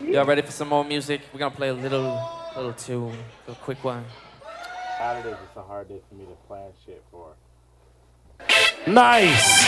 Y'all ready for some more music? We're gonna play a little tune, a quick one. Saturdays is a hard day for me to plan shit for. Nice.